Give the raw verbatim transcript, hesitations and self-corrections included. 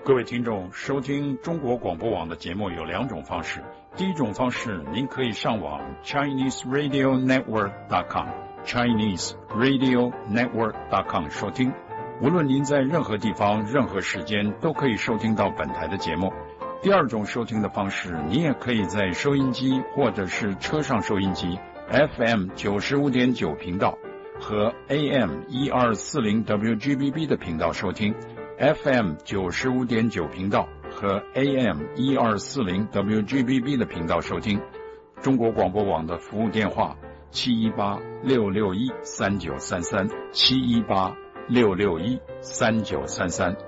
各位听众，收听中国广播网的节目有两种方式。第一种方式，您可以上网 Chinese Radio Network dot com Chinese Radio Network dot com 收听。无论您在任何地方、任何时间，都可以收听到本台的节目。第二种收听的方式，你也可以在收音机或者是车上收音机 F M 九十五点九频道和 A M 一二四零 W G B B 的频道收听。F M 九十五点九频道和 A M 一二四零 W G B B 的频道收听。中国广播网的服务电话七一八六六一三九三三七一八六六一三九三三。